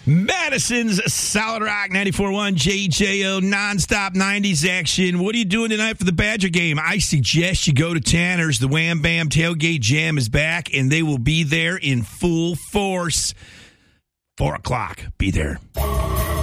Madison's Solid Rock 94.1 JJO nonstop 90s action. What are you doing tonight for the Badger game? I suggest you go to Tanner's. The Wham Bam Tailgate Jam is back, and they will be there in full force. 4 o'clock. Be there.